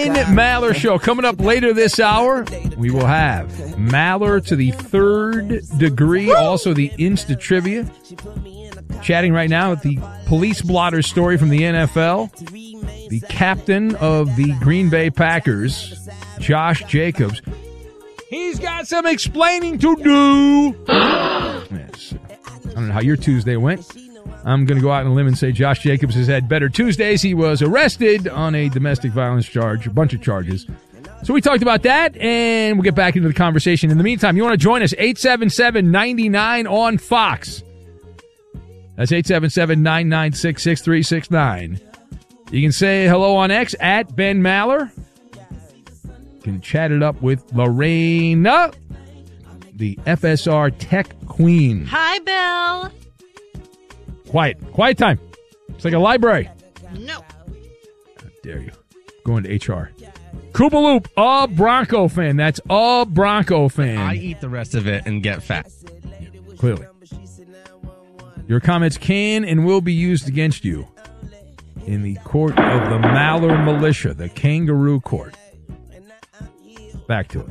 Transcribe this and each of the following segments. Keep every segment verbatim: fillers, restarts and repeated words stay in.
Maller Show. Coming up later this hour, we will have Maller to the third degree, also the Insta Trivia. Chatting right now with the police blotter story from the N F L. The captain of the Green Bay Packers, Josh Jacobs. He's got some explaining to do. Yes. I don't know how your Tuesday went. I'm going to go out on a limb and say Josh Jacobs has had better Tuesdays. He was arrested on a domestic violence charge, a bunch of charges. So we talked about that, and we'll get back into the conversation. In the meantime, you want to join us, eight seven seven, nine nine on Fox. That's eight seven seven, nine nine six, six three six nine. You can say hello on X, at Ben Maller. You can chat it up with Lorena, the F S R Tech Queen. Hi, Bill. Quiet. Quiet time. It's like a library. No. How dare you. Going to H R. Koopaloop, a Bronco fan. That's a Bronco fan. I eat the rest of it and get fat. Yeah, clearly. Your comments can and will be used against you in the court of the Maller Militia, the Kangaroo Court. Back to it.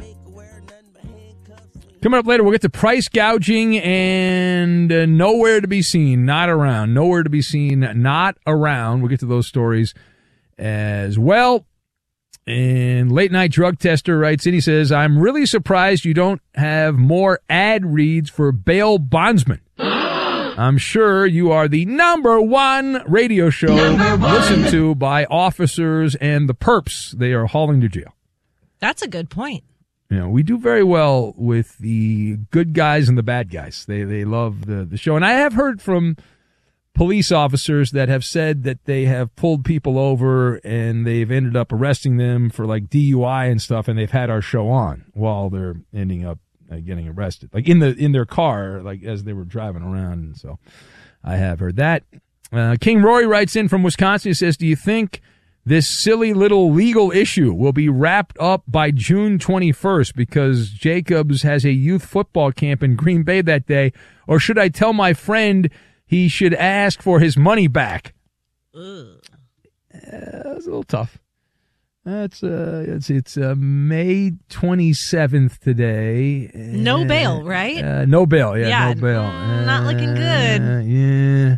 Coming up later, we'll get to price gouging and uh, nowhere to be seen, not around. Nowhere to be seen, not around. We'll get to those stories as well. And Late Night Drug Tester writes in, he says, I'm really surprised you don't have more ad reads for bail bondsmen. I'm sure you are the number one radio show one. listened to by officers and the perps they are hauling to jail. That's a good point. You know, we do very well with the good guys and the bad guys. They they love the, the show. And I have heard from police officers that have said that they have pulled people over and they've ended up arresting them for like D U I and stuff, and they've had our show on while they're ending up uh, getting arrested, like in the in their car, like as they were driving around. And so I have heard that. Uh, King Rory writes in from Wisconsin. He says, do you think this silly little legal issue will be wrapped up by June twenty-first because Jacobs has a youth football camp in Green Bay that day? Or should I tell my friend he should ask for his money back? Ugh. Uh, it's a little tough. That's uh, it's it's uh, May twenty-seventh today. No uh, bail, right? Uh, no bail, yeah, yeah no bail. Mm, not looking good. Uh, yeah.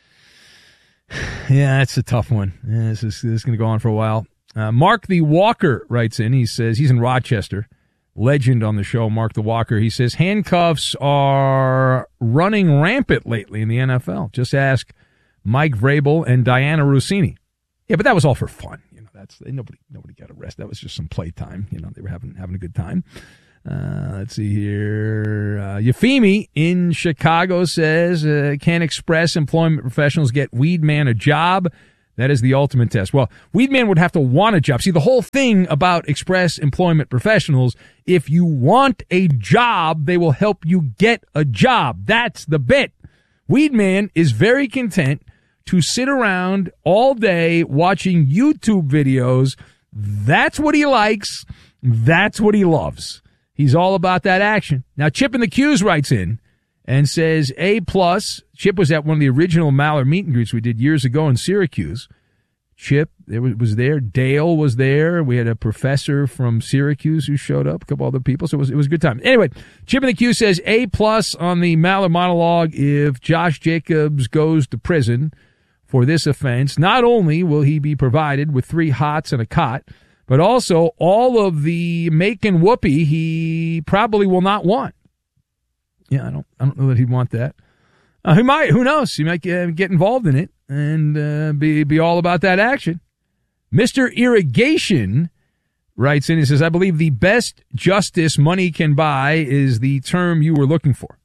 Yeah, that's a tough one. Yeah, this is, this is going to go on for a while. Uh, Mark the Walker writes in. He says, he's in Rochester. Legend on the show, Mark the Walker. He says, handcuffs are running rampant lately in the N F L. Just ask Mike Vrabel and Diana Rossini. Yeah, but that was all for fun. You know, that's nobody nobody got arrested. That was just some playtime. You know, they were having having a good time. Uh, let's see here. Uh, Yafimi in Chicago says, uh, can Express employment professionals get Weedman a job? That is the ultimate test. Well, Weedman would have to want a job. See, the whole thing about Express employment professionals, if you want a job, they will help you get a job. That's the bit. Weedman is very content to sit around all day watching YouTube videos. That's what he likes. That's what he loves. He's all about that action. Now, Chip in the Q's writes in and says, A plus. Chip was at one of the original Maller meet and greets we did years ago in Syracuse. Chip there was, was there. Dale was there. We had a professor from Syracuse who showed up, a couple other people. So it was, it was a good time. Anyway, Chip in the Q says A plus on the Maller monologue if Josh Jacobs goes to prison for this offense. Not only will he be provided with three hots and a cot, but also all of the making whoopee he probably will not want. Yeah, I don't I don't know that he'd want that. Uh, he might. Who knows? He might get, get involved in it and uh, be be all about that action. Mister Irrigation writes in and says, I believe the best justice money can buy is the term you were looking for.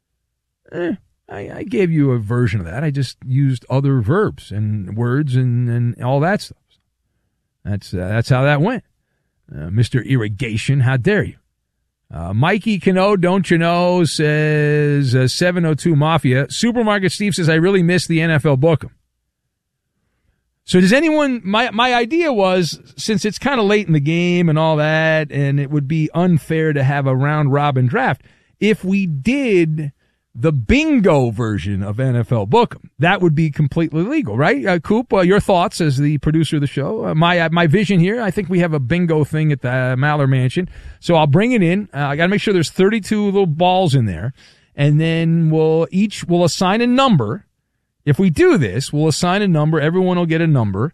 Eh, I, I gave you a version of that. I just used other verbs and words and, and all that stuff. That's uh, that's how that went. Uh, Mister Irrigation, how dare you? Uh, Mikey Cano, don't you know, says uh, seven oh two Mafia. Supermarket Steve says, I really miss the N F L book'em. So does anyone, my, my idea was, since it's kind of late in the game and all that, and it would be unfair to have a round robin draft, if we did the bingo version of N F L Book'em. That would be completely legal, right? Uh, Coop, uh, your thoughts as the producer of the show. Uh, my uh, my vision here, I think we have a bingo thing at the uh, Maller Mansion. So I'll bring it in. Uh, I got to make sure there's thirty-two little balls in there. And then we'll each we'll assign a number. If we do this, we'll assign a number. Everyone will get a number.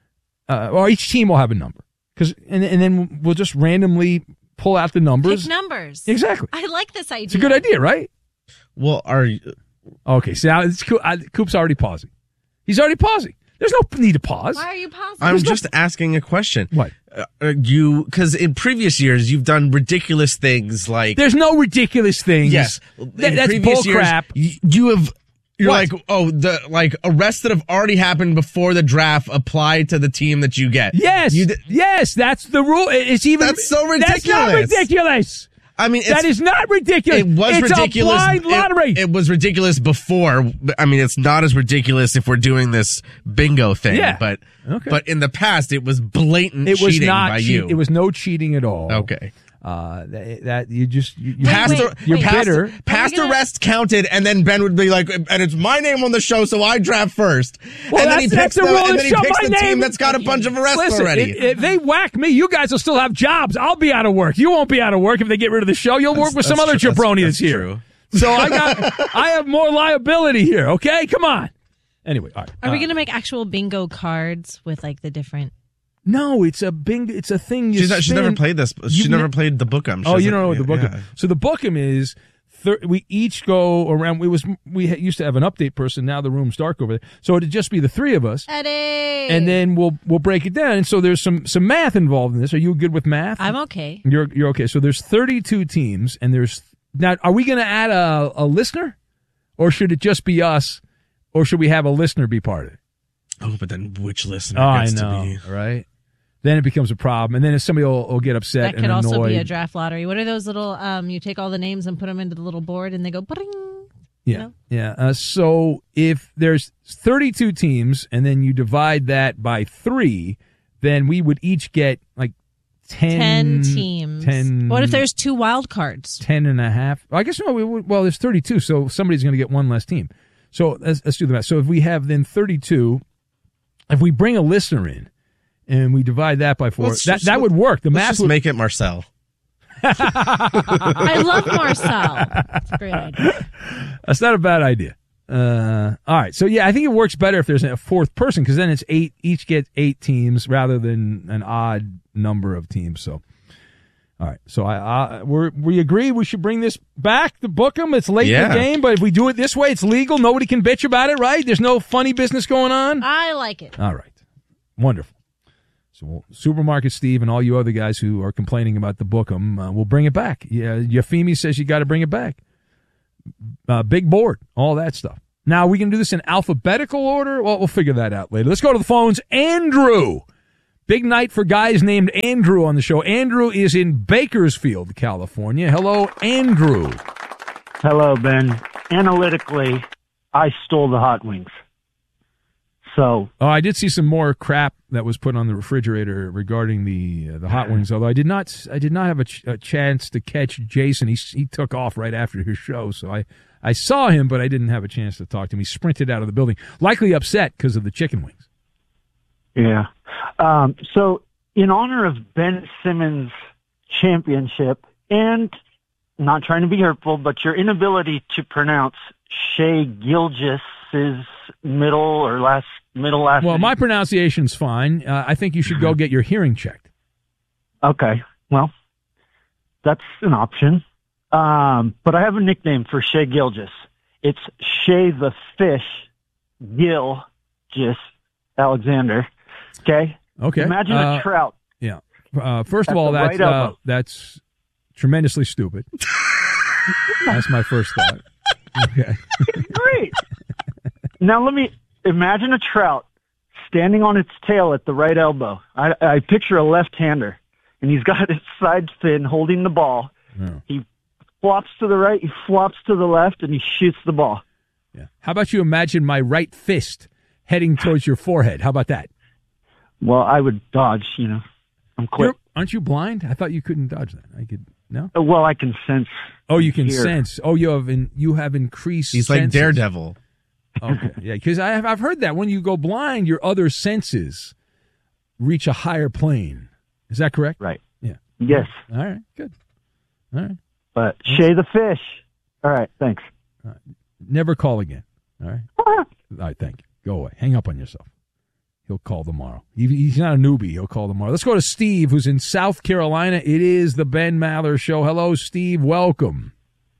Uh, or each team will have a number. Cause, and, and then we'll just randomly pull out the numbers. Pick numbers. Exactly. I like this idea. It's a good idea, right? Well, are you, Okay, so now it's cool. I, Coop's already pausing. He's already pausing. There's no need to pause. Why are you pausing? I'm There's no- just asking a question. What? Uh, uh, you, because in previous years you've done ridiculous things like There's no ridiculous things. yes, That- in that's previous years, bullcrap. You, you have. You're What? like, oh, the like arrests that have already happened before the draft apply to the team that you get. Yes, You d- yes, that's the rule. It's even That's so That's not ridiculous. ridiculous. I mean, it's, That is not ridiculous. it was it's ridiculous. a blind It- lottery. It, was ridiculous before. but, I mean, it's not as ridiculous if we're doing this bingo thing. Yeah. But Okay. but in the past, it was blatant it was cheating not. by cheat- you. It was no cheating at all. okay. Uh, that, that you just you, you Wait, Past, wait, the, you're past, bitter. past gonna- arrest counted, and then Ben would be like, and it's my name on the show, so I draft first. Well, and then that's- he that's picks the the, rule of and the then he show. picks My the team name- that's got a bunch of arrests Listen, already. if, if they whack me, you guys will still have jobs. I'll be out of work. You won't be out of work if they get rid of the show. You'll work with some That's other true. jabroni That's- that's, that's here. true. So I got, I have more liability here. Okay, come on. Anyway, all right. Are we Uh, going to make actual bingo cards with like the different? No, it's a bing. It's a thing. You she's, not, she's spin. never played this. She's You've never ne- played the Book'em. She Oh, you doesn't- don't know what the Book'em. yeah. So the Book'em is thir- we each go around. We was we ha- used to have an update person. Now the room's dark over there, so it'd just be the three of us, Eddie. and then we'll we'll break it down. And so there's some some math involved in this. Are you good with math? I'm okay. You're you're okay. So there's thirty-two teams, and there's now. Are we going to add a a listener, or should it just be us, or should we have a listener be part of it? Oh, but then which listener Oh, I gets know, to be? right? Then it becomes a problem, and then if somebody will, will get upset That could and also annoyed. be a draft lottery. What are those little? Um, you take all the names and put them into the little board, and they go. Bring. Yeah, know? yeah. Uh, so if there's thirty-two teams, and then you divide that by three, then we would each get like ten, Ten teams. ten. What if there's two wild cards? ten and a half? I guess no. We would, well, there's thirty-two, so somebody's going to get one less team. So let's, let's do the math. So if we have then thirty-two, if we bring a listener in and we divide that by four, Let's that just- that would work. The Let's math just would make it Marcel. I love Marcel. It's a great idea. That's not a bad idea. Uh, all right. So, yeah, I think it works better if there's a fourth person because then it's eight, each gets eight teams rather than an odd number of teams. So, all right. So, I, I we're, we agree we should bring this back to book them. It's late in Yeah. the game, but if we do it this way, it's legal. Nobody can bitch about it, right? There's no funny business going on. I like it. All right. Wonderful. So, we'll, Supermarket Steve and all you other guys who are complaining about the book 'em, uh, we'll bring it back. Yeah, Yafimi says you got to bring it back. Uh, big board, all that stuff. Now, we can do this in alphabetical order. Well, we'll figure that out later. Let's go to the phones. Andrew. Big night for guys named Andrew on the show. Andrew is in Bakersfield, California. Hello, Andrew. Hello, Ben. Analytically, I stole the hot wings. So, Oh, I did see some more crap that was put on the refrigerator regarding the uh, the hot wings. Although I did not, I did not have a, ch- a chance to catch Jason. He he took off right after his show, so I I saw him, but I didn't have a chance to talk to him. He sprinted out of the building, likely upset because of the chicken wings. yeah. Um, so, in honor of Ben Simmons' championship, and not trying to be hurtful, but your inability to pronounce Shea Gilgis's middle or last middle last Well, name. my pronunciation's fine. Uh, I think you should go get your hearing checked. Okay, well, that's an option. Um, but I have a nickname for Shea Gilgis. It's Shea the Fish Gilgis Alexander. Okay? Okay. Imagine Uh, a trout. Yeah. Uh, first of At all, the that's right uh, elbow. that's tremendously stupid. That's my first thought. Okay. Great. Now let me imagine a trout standing on its tail at the right elbow. I, I picture a left-hander, and he's got his side fin holding the ball. Yeah. He flops to the right, he flops to the left, and he shoots the ball. Yeah. How about you imagine my right fist heading towards your forehead? How about that? Well, I would dodge, you know. I'm quick. You're, aren't you blind? I thought you couldn't dodge that. I could. No. Uh, Well, I can sense. Oh, you can Here. sense. Oh, you have in, you have increased. He's like senses. Daredevil. Okay, yeah, because I have I've heard that when you go blind, your other senses reach a higher plane. Is that correct? Right. Yeah. Yes. All right. Good. All right. But Shay the fish. All right. Thanks. Never call again. All right. All right. Thank you. Go away. Hang up on yourself. He'll call tomorrow. He, he's not a newbie. He'll call tomorrow. Let's go to Steve, who's in South Carolina. It is the Ben Maller Show. Hello, Steve. Welcome.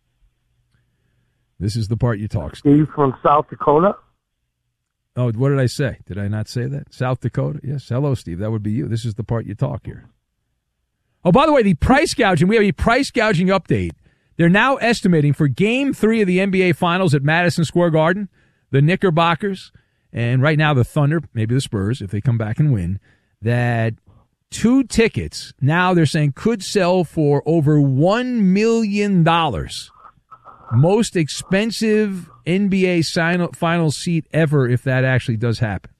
This is the part you talk. Steve. Steve from South Dakota. Oh, what did I say? Did I not say that? South Dakota? Yes. Hello, Steve. That would be you. This is the part you talk here. Oh, by the way, the price gouging. We have a price gouging update. They're now estimating for Game three of the N B A Finals at Madison Square Garden, the Knickerbockers, and right now the Thunder, maybe the Spurs, if they come back and win, that two tickets now they're saying could sell for over one million dollars. Most expensive N B A final seat ever if that actually does happen.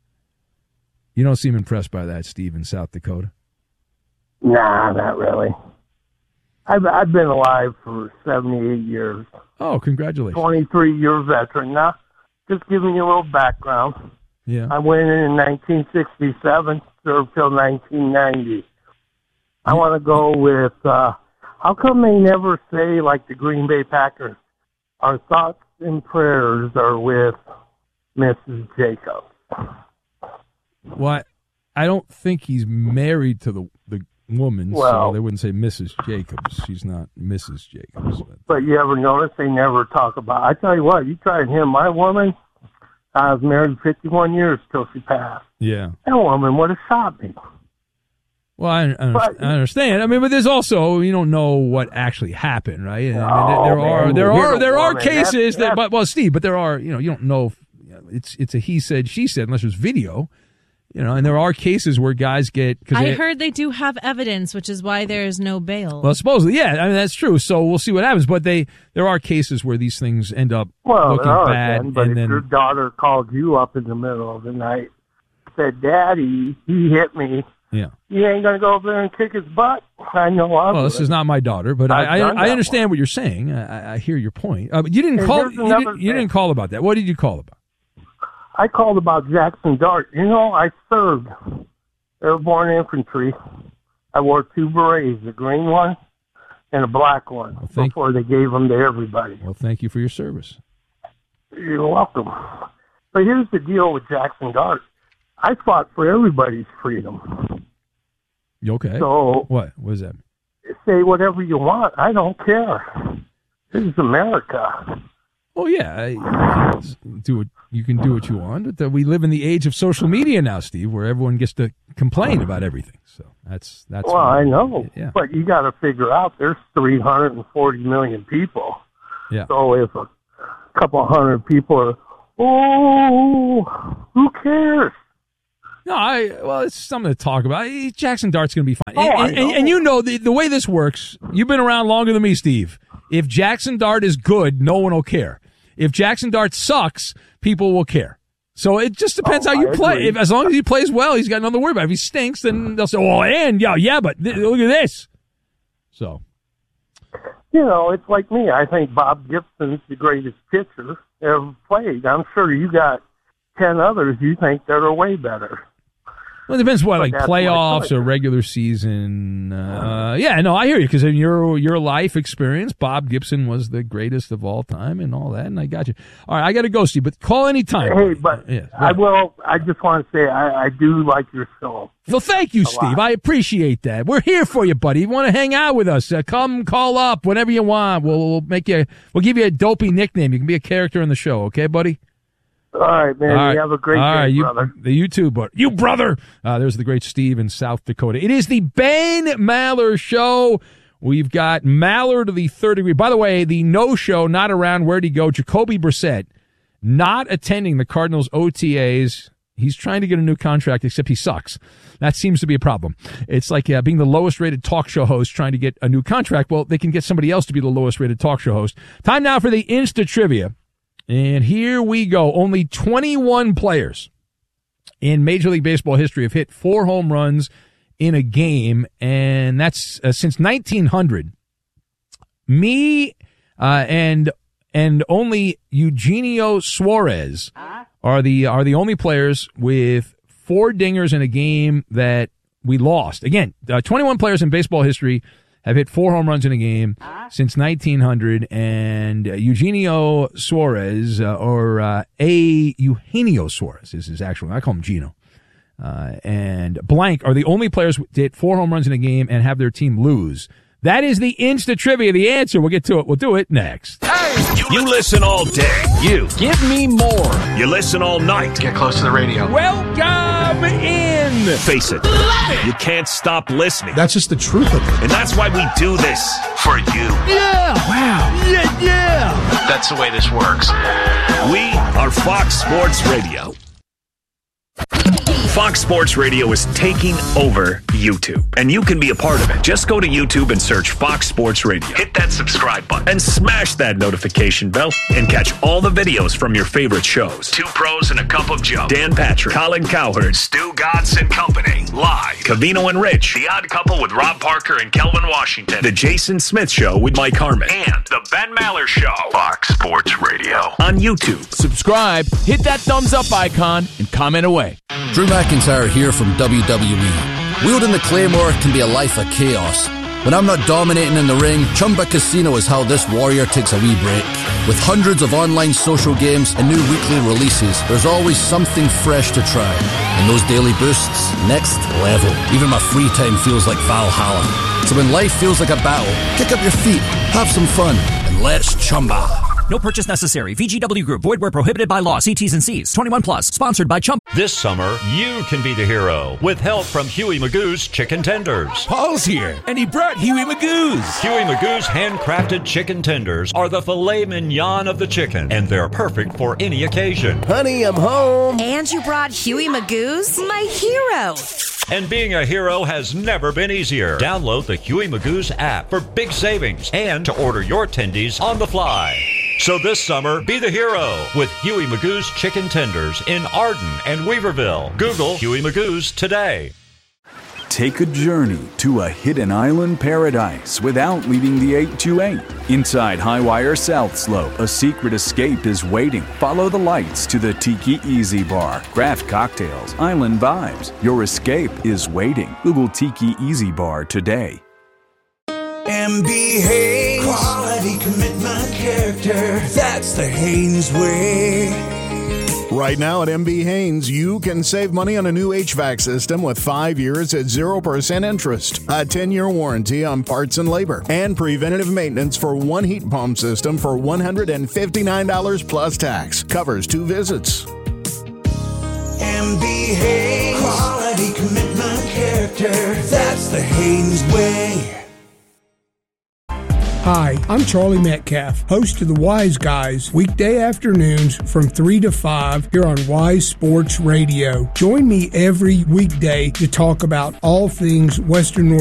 You don't seem impressed by that, Steve, in South Dakota. Nah, not really. I've I've been alive for seventy-eight years. Oh, congratulations. twenty-three year veteran. Now, just giving you a little background. Yeah. I went in in nineteen sixty-seven, served till nineteen ninety. I want to go with, uh, how come they never say, like the Green Bay Packers, our thoughts and prayers are with Missus Jacobs? Well, I don't think he's married to the the woman, Well, so they wouldn't say Missus Jacobs. She's not Missus Jacobs. But, But you ever notice they never talk about, I tell you what, you try to hit my woman, I was married fifty-one years till she passed. yeah. That woman would have shot me. Well, I, I, But- I understand. I mean, but there's also you don't know what actually happened, right? And, I mean, Oh, there man, are you there hit are a there are woman. cases That's- that, that's- but well, Steve, but there are you know you don't know. If, it's it's a he said she said unless there's video, you know, and there are cases where guys get. Cause I they, heard they do have evidence, which is why there is no bail. Well, supposedly, yeah. I mean, that's true. So we'll see what happens. But they there are cases where these things end up Well, looking there are bad, then, but and if then your daughter called you up in the middle of the night, said, Daddy, he hit me, yeah. you ain't going to go over there and kick his butt? I know I Well, would. this is not my daughter, but I've I done I, I that understand one. what you're saying. I, I hear your point. Uh, but you didn't And call. here's You another didn't, you thing. didn't call about that. What did you call about? I called about Jackson Dart. You know, I served airborne infantry. I wore two berets, a green one and a black one, Well, thank- before they gave them to everybody. Well, thank you for your service. You're welcome. But here's the deal with Jackson Dart. I fought for everybody's freedom. You okay? So What? What is that? say whatever you want. I don't care. This is America. Oh yeah, you can do what you can do what you want. But we live in the age of social media now, Steve, where everyone gets to complain about everything. So that's that's. Well, I know. Yeah. But you got to figure out there's three hundred forty million people. Yeah. So if a couple hundred people are, oh, who cares? No, I well, it's something to talk about. Eh, Jackson Dart's going to be fine, Oh, and, I and, and, know. and you know the the way this works. You've been around longer than me, Steve. If Jackson Dart is good, no one will care. If Jackson Dart sucks, people will care. So it just depends Oh, how you I play. agree. If as long as he plays well, he's got nothing to worry about. If he stinks, then they'll say, "Oh, and yeah, yeah, but th- look at this." So You know, it's like me. I think Bob Gibson's the greatest pitcher ever played. I'm sure you got ten others you think that are way better. well, it depends what But like that's my playoffs choice. or regular season. Uh, yeah, no, I hear you because in your your life experience, Bob Gibson was the greatest of all time and all that. And I got you. All right, I got to go, Steve, but call anytime. Hey, but Yeah, I right. will. I just want to say I, I do like your show. Well, thank you, Steve. lot. I appreciate that. We're here for you, buddy. You want to hang out with us? Uh, come call up whenever you want. We'll, we'll make you. We'll give you a dopey nickname. You can be a character in the show. Okay, buddy. All right, man. All right. You have a great All day, right, you, brother. You too, but you brother. Uh, there's the great Steve in South Dakota. It is the Ben Maller Show. We've got Maller to the third degree. By the way, the no-show, not around. Where'd he go? Jacoby Brissett not attending the Cardinals O T As. He's trying to get a new contract, except he sucks. That seems to be a problem. It's like uh, being the lowest-rated talk show host trying to get a new contract. Well, they can get somebody else to be the lowest-rated talk show host. Time now for the Insta Trivia. And here we go. Only twenty-one players in Major League Baseball history have hit four home runs in a game, and that's uh, since nineteen hundred. Me uh, and and only Eugenio Suarez are the are the only players with four dingers in a game that we lost. Again, uh, twenty-one players in baseball history have hit four home runs in a game since nineteen hundred, and uh, Eugenio Suarez, uh, or uh, A. Eugenio Suarez is his actual name. I call him Gino. Uh, and blank are the only players who hit four home runs in a game and have their team lose. That is the Insta Trivia. The answer. We'll get to it. We'll do it next. Hey! You, you listen all day. You. Give me more. You listen all night. Get close to the radio. Welcome in. Face it. You can't stop listening. That's just the truth of it. And that's why we do this. For you. Yeah. Wow. Yeah, yeah. That's the way this works. We are Fox Sports Radio. Fox Sports Radio is taking over YouTube, and you can be a part of it. Just go to YouTube and search Fox Sports Radio. Hit that subscribe button and smash that notification bell and catch all the videos from your favorite shows. Two Pros and a Cup of Joe. Dan Patrick, Colin Cowherd, Stu Godson Company, live. Covino and Rich, The Odd Couple with Rob Parker and Kelvin Washington. The Jason Smith Show with Mike Harmon. And The Ben Maller Show. Fox Sports Radio on YouTube. Subscribe, hit that thumbs up icon, and comment away. Drew McIntyre here from W W E. Wielding the Claymore can be a life of chaos. When I'm not dominating in the ring, Chumba Casino is how this warrior takes a wee break. With hundreds of online social games and new weekly releases, there's always something fresh to try. And those daily boosts, next level. Even my free time feels like Valhalla. So when life feels like a battle, kick up your feet, have some fun, and let's chumba. No purchase necessary. V G W Group. Void where prohibited by law. See T's and C's. twenty-one plus. Sponsored by Chump. This summer, you can be the hero with help from Huey Magoo's Chicken Tenders. Paul's here, and he brought Huey Magoo's. Huey Magoo's handcrafted chicken tenders are the filet mignon of the chicken, and they're perfect for any occasion. Honey, I'm home. And you brought Huey Magoo's? My hero. And being a hero has never been easier. Download the Huey Magoo's app for big savings and to order your tendies on the fly. So this summer, be the hero with Huey Magoo's Chicken Tenders in Arden and Weaverville. Google Huey Magoo's today. Take a journey to a hidden island paradise without leaving the eight two eight. Inside Highwire South Slope, a secret escape is waiting. Follow the lights to the Tiki Easy Bar. Craft cocktails, island vibes. Your escape is waiting. Google Tiki Easy Bar today. M B Haynes. Quality, commitment, character. That's the Haynes way. Right now at M B Haynes, you can save money on a new H V A C system with five years at zero percent interest, a ten-year warranty on parts and labor, and preventative maintenance for one heat pump system for one hundred fifty-nine dollars plus tax. Covers two visits. M B Haynes. Quality, commitment, character. That's the Haynes way. Hi, I'm Charlie Metcalf, host of the Wise Guys, weekday afternoons from three to five here on Wise Sports Radio. Join me every weekday to talk about all things Western North